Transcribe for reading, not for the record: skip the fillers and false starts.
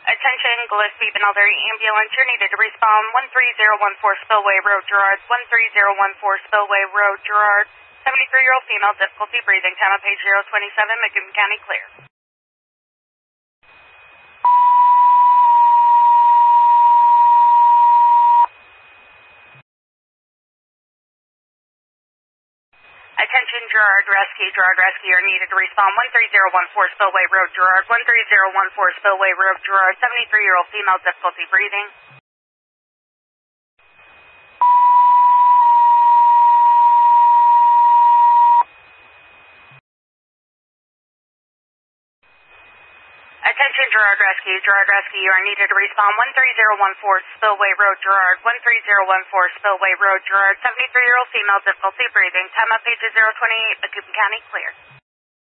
Attention, Gillespie Benelberry Ambulance. You're needed to respond 13014 Spillway Road, Girard. 13014 Spillway Road, Girard. 73-year-old female, difficulty breathing. Time on page 027, Macomb County, clear. Attention, Girard Rescue. Girard Rescue, you're needed to respond 13014 Spillway Road, Girard. 13014 Spillway Road, Girard. 73-year-old female, difficulty breathing. Attention, Girard Rescue. Girard Rescue, you are needed to respond 13014 Spillway Road, Girard. 13014 Spillway Road, Girard. 73-year-old female, difficulty breathing. Time on page 028, Macomb County, clear.